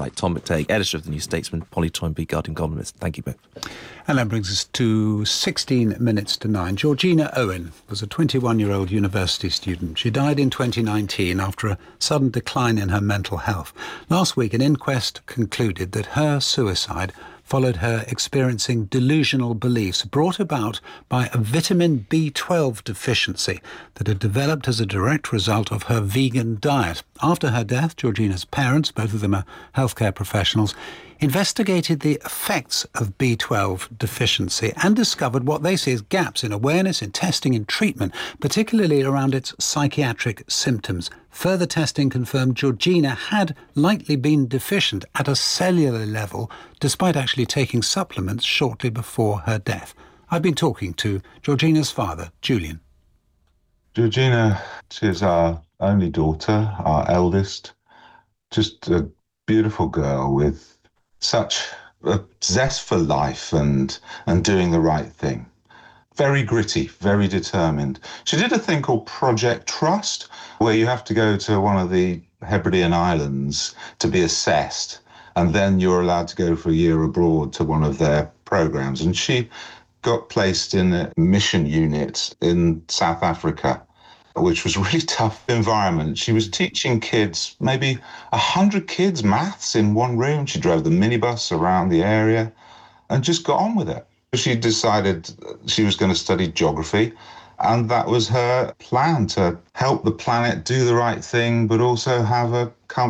insight. Tom McTague, editor of The New Statesman, Polly Toynbee, Guardian columnist. Thank you both. And that brings us to 16 minutes to 9. Georgina Owen was a 21-year-old university student. She died in 2019 after a sudden decline in her mental health. Last week, an inquest concluded that her suicide followed her experiencing delusional beliefs brought about by a vitamin B12 deficiency that had developed as a direct result of her vegan diet. After her death, Georgina's parents, both of them are healthcare professionals, investigated the effects of B12 deficiency and discovered what they see as gaps in awareness, in testing, in treatment, particularly around its psychiatric symptoms. Further testing confirmed Georgina had likely been deficient at a cellular level, despite actually taking supplements shortly before her death. I've been talking to Georgina's father, Julian. Georgina, she's our only daughter, our eldest. Just a beautiful girl with such a zest for life and doing the right thing. Very gritty, very determined. She did a thing called Project Trust, where you have to go to one of the Hebridean Islands to be assessed, and then you're allowed to go for a year abroad to one of their programs. And she got placed in a mission unit in South Africa, which was a really tough environment. She was teaching kids, maybe 100 kids, maths in one room. She drove the minibus around the area and just got on with it. She decided she was going to study geography, and that was her plan, to help the planet do the right thing, but also have a